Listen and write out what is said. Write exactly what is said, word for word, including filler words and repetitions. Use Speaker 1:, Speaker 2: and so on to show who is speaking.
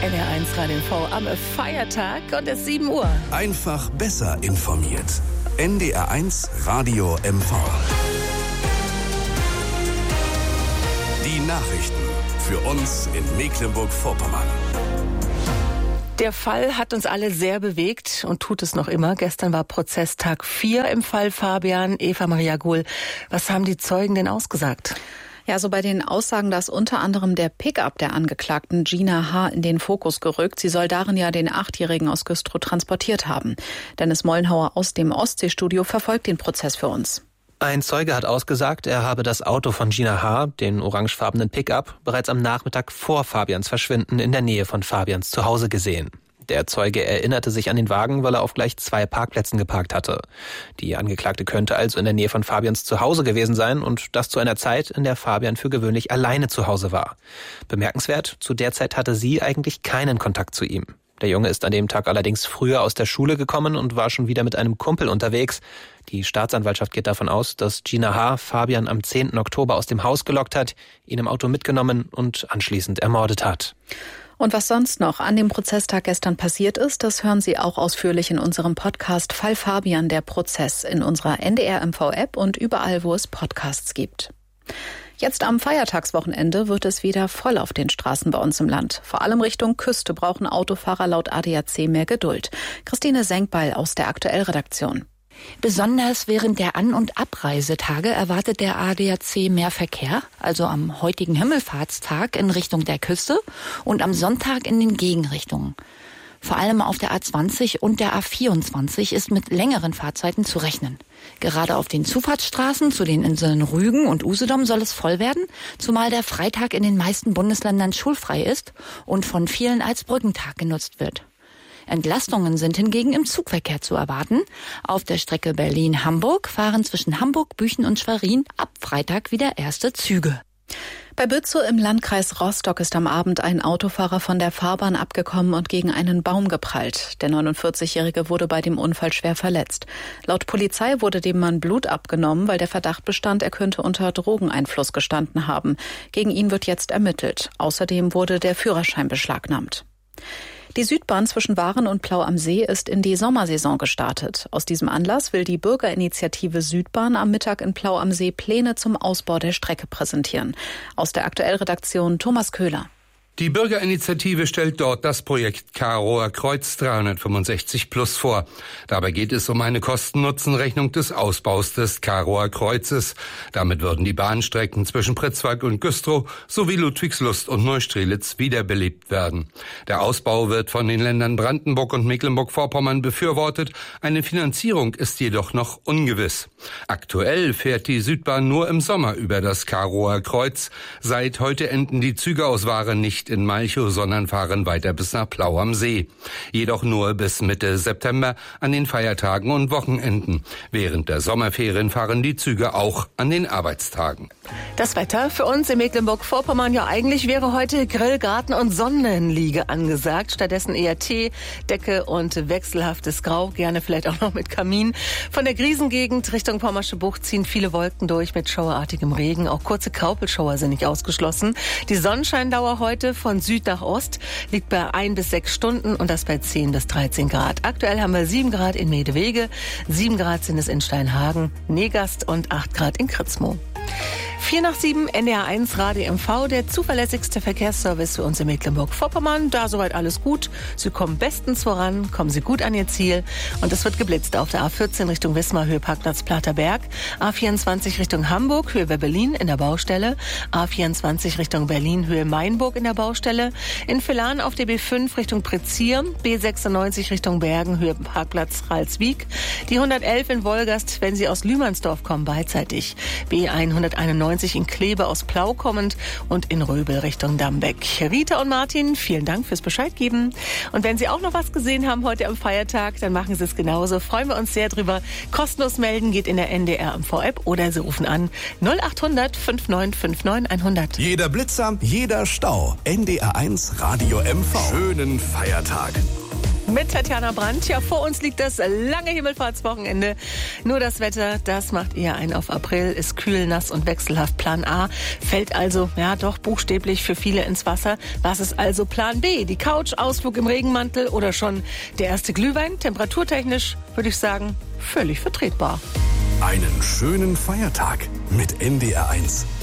Speaker 1: N D R eins Radio M V am Feiertag und es ist sieben Uhr.
Speaker 2: Einfach besser informiert. N D R eins Radio M V. Die Nachrichten für uns in Mecklenburg-Vorpommern.
Speaker 1: Der Fall hat uns alle sehr bewegt und tut es noch immer. Gestern war Prozesstag vier im Fall Fabian. Eva Maria Gohl, was haben die Zeugen denn ausgesagt?
Speaker 3: Ja, so bei den Aussagen, dass unter anderem der Pickup der Angeklagten Gina H. in den Fokus gerückt. Sie soll darin ja den Achtjährigen aus Güstrow transportiert haben. Dennis Mollenhauer aus dem Ostseestudio verfolgt den Prozess für uns.
Speaker 4: Ein Zeuge hat ausgesagt, er habe das Auto von Gina H., den orangefarbenen Pickup, bereits am Nachmittag vor Fabians Verschwinden in der Nähe von Fabians Zuhause gesehen. Der Zeuge erinnerte sich an den Wagen, weil er auf gleich zwei Parkplätzen geparkt hatte. Die Angeklagte könnte also in der Nähe von Fabians Zuhause gewesen sein und das zu einer Zeit, in der Fabian für gewöhnlich alleine zu Hause war. Bemerkenswert, zu der Zeit hatte sie eigentlich keinen Kontakt zu ihm. Der Junge ist an dem Tag allerdings früher aus der Schule gekommen und war schon wieder mit einem Kumpel unterwegs. Die Staatsanwaltschaft geht davon aus, dass Gina H. Fabian am zehnten Oktober aus dem Haus gelockt hat, ihn im Auto mitgenommen und anschließend ermordet hat.
Speaker 3: Und was sonst noch an dem Prozesstag gestern passiert ist, das hören Sie auch ausführlich in unserem Podcast Fall Fabian, der Prozess, in unserer N D R M V-App und überall, wo es Podcasts gibt. Jetzt am Feiertagswochenende wird es wieder voll auf den Straßen bei uns im Land. Vor allem Richtung Küste brauchen Autofahrer laut A D A C mehr Geduld. Christine Senkbeil aus der Aktuell-Redaktion.
Speaker 5: Besonders während der An- und Abreisetage erwartet der A D A C mehr Verkehr, also am heutigen Himmelfahrtstag in Richtung der Küste und am Sonntag in den Gegenrichtungen. Vor allem auf der A zwanzig und der A vierundzwanzig ist mit längeren Fahrzeiten zu rechnen. Gerade auf den Zufahrtsstraßen zu den Inseln Rügen und Usedom soll es voll werden, zumal der Freitag in den meisten Bundesländern schulfrei ist und von vielen als Brückentag genutzt wird. Entlastungen sind hingegen im Zugverkehr zu erwarten. Auf der Strecke Berlin-Hamburg fahren zwischen Hamburg, Büchen und Schwerin ab Freitag wieder erste Züge.
Speaker 3: Bei Bützow im Landkreis Rostock ist am Abend ein Autofahrer von der Fahrbahn abgekommen und gegen einen Baum geprallt. Der neunundvierzigjährige wurde bei dem Unfall schwer verletzt. Laut Polizei wurde dem Mann Blut abgenommen, weil der Verdacht bestand, er könnte unter Drogeneinfluss gestanden haben. Gegen ihn wird jetzt ermittelt. Außerdem wurde der Führerschein beschlagnahmt. Die Südbahn zwischen Waren und Plau am See ist in die Sommersaison gestartet. Aus diesem Anlass will die Bürgerinitiative Südbahn am Mittag in Plau am See Pläne zum Ausbau der Strecke präsentieren. Aus der Aktuell-Redaktion Thomas Köhler.
Speaker 6: Die Bürgerinitiative stellt dort das Projekt Karower Kreuz dreihundertfünfundsechzig plus vor. Dabei geht es um eine Kosten-Nutzen-Rechnung des Ausbaus des Karower Kreuzes. Damit würden die Bahnstrecken zwischen Pritzwalk und Güstrow sowie Ludwigslust und Neustrelitz wiederbelebt werden. Der Ausbau wird von den Ländern Brandenburg und Mecklenburg-Vorpommern befürwortet. Eine Finanzierung ist jedoch noch ungewiss. Aktuell fährt die Südbahn nur im Sommer über das Karower Kreuz. Seit heute enden die Züge aus Waren nicht in Malchow, sondern fahren weiter bis nach Plau am See. Jedoch nur bis Mitte September an den Feiertagen und Wochenenden. Während der Sommerferien fahren die Züge auch an den Arbeitstagen.
Speaker 1: Das Wetter für uns in Mecklenburg-Vorpommern, ja eigentlich wäre heute Grill, Garten und Sonnenliege angesagt. Stattdessen eher Tee, Decke und wechselhaftes Grau, gerne vielleicht auch noch mit Kamin. Von der Griesengegend Richtung Pommersche Bucht ziehen viele Wolken durch mit schauerartigem Regen. Auch kurze Graupelschauer sind nicht ausgeschlossen. Die Sonnenscheindauer heute von Süd nach Ost liegt bei ein bis sechs Stunden und das bei zehn bis dreizehn Grad. Aktuell haben wir sieben Grad in Medewege, sieben Grad sind es in Steinhagen, Negast und acht Grad in Kritzmow. vier nach sieben, N D R eins Radio M V, der zuverlässigste Verkehrsservice für uns in Mecklenburg-Vorpommern. Da soweit alles gut. Sie kommen bestens voran, kommen Sie gut an Ihr Ziel. Und es wird geblitzt auf der A vierzehn Richtung Wismar, Höhe Parkplatz Platerberg. A vierundzwanzig Richtung Hamburg, Höhe Berlin in der Baustelle. A vierundzwanzig Richtung Berlin, Höhe Mainburg in der Baustelle. In Villahn auf der B fünf Richtung Prezier. B sechsundneunzig Richtung Bergen, Höhe Parkplatz Ralswiek. Die hundertelf in Wolgast, wenn Sie aus Lühmannsdorf kommen, beidseitig. B hunderteinundneunzig in Kleve aus Plau kommend und in Röbel Richtung Dambeck. Rita und Martin, vielen Dank fürs Bescheid geben. Und wenn Sie auch noch was gesehen haben heute am Feiertag, dann machen Sie es genauso. Freuen wir uns sehr drüber. Kostenlos melden geht in der N D R M V-App oder Sie rufen an null acht hundert fünf neun fünf neun hundert.
Speaker 2: Jeder Blitzer, jeder Stau. N D R eins Radio M V. Schönen Feiertag.
Speaker 1: Mit Tatjana Brandt. Ja, vor uns liegt das lange Himmelfahrtswochenende. Nur das Wetter, das macht eher ein auf April, ist kühl, nass und wechselhaft. Plan A fällt also, ja doch, buchstäblich für viele ins Wasser. Was ist also Plan B? Die Couch, Ausflug im Regenmantel oder schon der erste Glühwein? Temperaturtechnisch würde ich sagen, völlig vertretbar.
Speaker 2: Einen schönen Feiertag mit N D R eins.